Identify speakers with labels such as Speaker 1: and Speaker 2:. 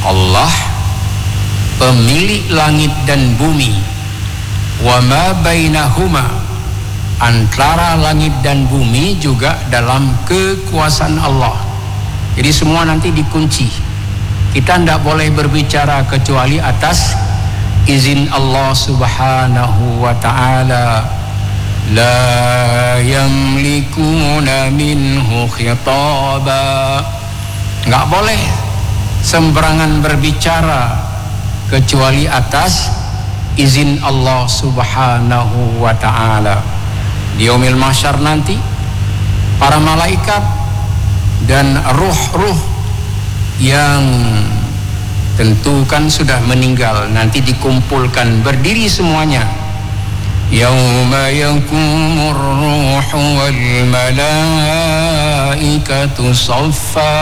Speaker 1: Allah pemilik langit dan bumi, wa ma bainahuma, antara langit dan bumi juga dalam kekuasaan Allah. Jadi semua nanti dikunci. Kita tidak boleh berbicara kecuali atas izin Allah subhanahu wa ta'ala. La yamlikuna minhu khitaba. Nggak boleh sembarangan berbicara kecuali atas izin Allah subhanahu wa ta'ala. Di yaumil mahsyar nanti para malaikat dan ruh-ruh yang tentu kan sudah meninggal nanti dikumpulkan berdiri semuanya. Yauma yakumur ruhu wal malaikatu saffa.